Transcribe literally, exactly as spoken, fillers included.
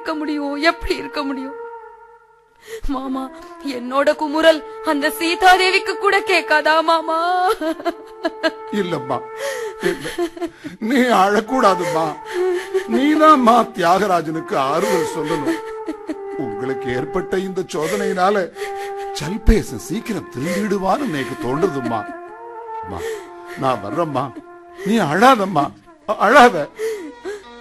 இருக்க முடியும்? எப்படி இருக்க முடியும் மாமா? என்னோட குமுறல் அந்த சீதாதேவிக்கு கூட கேட்காதா மாமா? இல்லம்மா, நீ அழக்கூடாதும்மா. நீதான்மா தியாகராஜனுக்கு ஆறுதல் சொல்லணும். உங்களுக்கு ஏற்பட்ட இந்த சோதனையினால சல்பேச சீக்கிரம் திரும்பிடுவான்னு எனக்கு தோன்றுதும்மா. நான் வர்றம்மா, நீ அழாதம்மா, அழாத.